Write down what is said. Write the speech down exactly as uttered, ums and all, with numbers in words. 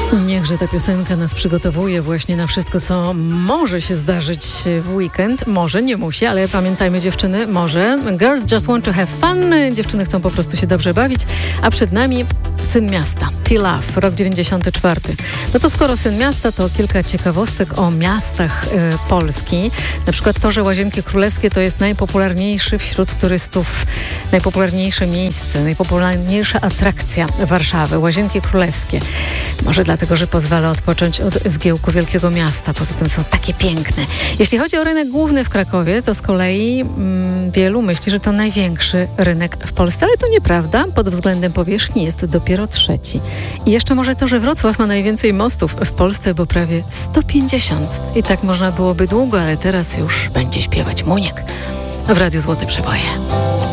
Niechże ta piosenka nas przygotowuje właśnie na wszystko, co może się zdarzyć w weekend. Może, nie musi, ale pamiętajmy, dziewczyny, może. Girls just want to have fun. Dziewczyny chcą po prostu się dobrze bawić. A przed nami Syn Miasta, T-Love, rok dziewięćdziesiąty czwarty. No to skoro Syn Miasta, to kilka ciekawostek o miastach y, Polski. Na przykład to, że Łazienki Królewskie to jest najpopularniejszy wśród turystów, najpopularniejsze miejsce, najpopularniejsza atrakcja Warszawy. Łazienki Królewskie. Może dlatego, że pozwala odpocząć od zgiełku wielkiego miasta. Poza tym są takie piękne. Jeśli chodzi o rynek główny w Krakowie, to z kolei mm, wielu myśli, że to największy rynek w Polsce, ale to nieprawda. Pod względem powierzchni jest dopiero trzeci. I jeszcze może to, że Wrocław ma najwięcej mostów w Polsce, bo prawie sto pięćdziesiąt. I tak można byłoby długo, ale teraz już będzie śpiewać Muniek w Radiu Złote Przeboje.